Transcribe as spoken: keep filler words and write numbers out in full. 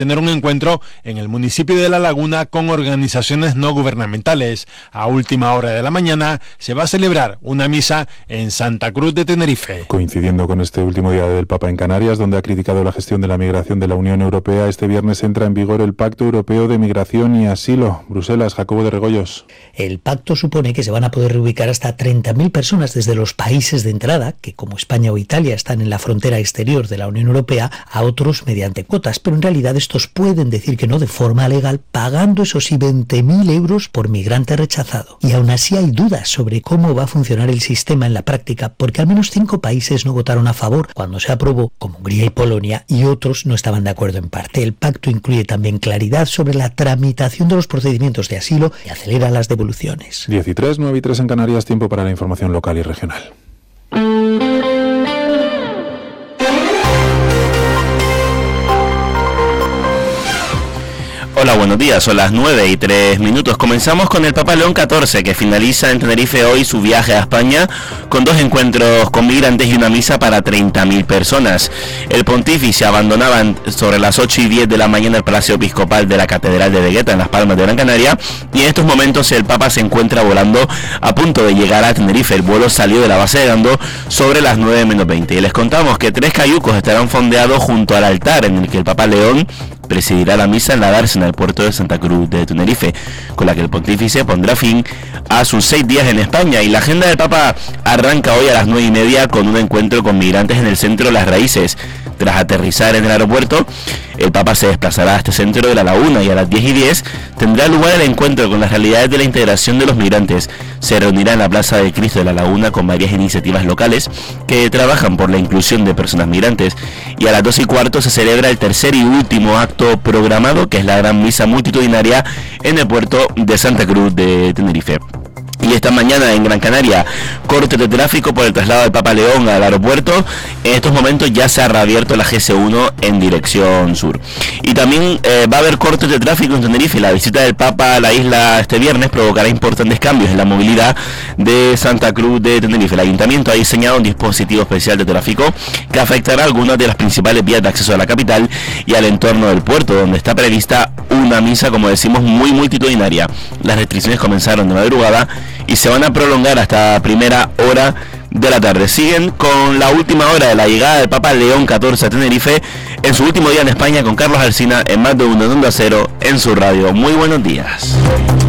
tener un encuentro en el municipio de La Laguna con organizaciones no gubernamentales. A última hora de la mañana se va a celebrar una misa en Santa Cruz de Tenerife. Coincidiendo con este último día del Papa en Canarias, donde ha criticado la gestión de la migración de la Unión Europea, este viernes entra en vigor el Pacto Europeo de Migración y Asilo. Bruselas, Jacobo de Regoyos. El pacto supone que se van a poder reubicar hasta treinta mil personas desde los países de entrada, que como España o Italia están en la frontera exterior de la Unión Europea, a otros mediante cuotas, pero en realidad estos pueden decir que no de forma legal, pagando eso sí veinte mil euros por migrante rechazado. Y aún así hay dudas sobre cómo va a funcionar el sistema en la práctica, porque al menos cinco países no votaron a favor cuando se aprobó, como Hungría y Polonia, y otros no estaban de acuerdo en parte. El pacto incluye también claridad sobre la tramitación de los procedimientos de asilo y acelera las devoluciones. diez y tres, nueve y tres en Canarias, tiempo para la información local y regional. Hola, buenos días, son las nueve y tres minutos. Comenzamos con el Papa León catorce, que finaliza en Tenerife hoy su viaje a España con dos encuentros con migrantes y una misa para treinta mil personas. El pontífice abandonaba sobre las ocho y diez de la mañana el Palacio Episcopal de la Catedral de Vegueta, en Las Palmas de Gran Canaria, y en estos momentos el Papa se encuentra volando a punto de llegar a Tenerife. El vuelo salió de la base de Gando sobre las nueve menos veinte. Y les contamos que tres cayucos estarán fondeados junto al altar en el que el Papa León presidirá la misa en la dársena al puerto de Santa Cruz de Tenerife, con la que el pontífice pondrá fin a sus seis días en España. Y la agenda del Papa arranca hoy a las nueve y media con un encuentro con migrantes en el centro Las Raíces. Tras aterrizar en el aeropuerto, el Papa se desplazará a este centro de La Laguna y a las diez y diez tendrá lugar el encuentro con las realidades de la integración de los migrantes. Se reunirá en la Plaza del Cristo de La Laguna con varias iniciativas locales que trabajan por la inclusión de personas migrantes. Y a las dos y cuarto se celebra el tercer y último acto programado, que es la gran misa multitudinaria en el puerto de Santa Cruz de Tenerife. Y esta mañana en Gran Canaria, corte de tráfico por el traslado del Papa León al aeropuerto. En estos momentos ya se ha reabierto la G C uno en dirección sur. Y también eh, va a haber cortes de tráfico en Tenerife. La visita del Papa a la isla este viernes provocará importantes cambios en la movilidad de Santa Cruz de Tenerife. El ayuntamiento ha diseñado un dispositivo especial de tráfico que afectará algunas de las principales vías de acceso a la capital y al entorno del puerto, donde está prevista una misa, como decimos, muy multitudinaria. Las restricciones comenzaron de madrugada y se van a prolongar hasta primera hora de la tarde. Siguen con la última hora de la llegada del Papa León catorce a Tenerife en su último día en España con Carlos Alsina en Más de Uno en Onda Cero en su radio. Muy buenos días.